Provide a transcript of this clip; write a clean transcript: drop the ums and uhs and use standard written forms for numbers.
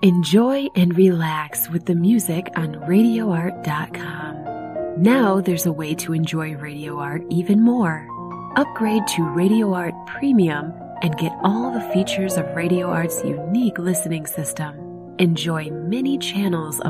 Enjoy and relax with the music on RadioArt.com. Now there's a way to enjoy Radio Art even more. Upgrade to Radio Art Premium and get all the features of Radio Art's unique listening system. Enjoy many channels of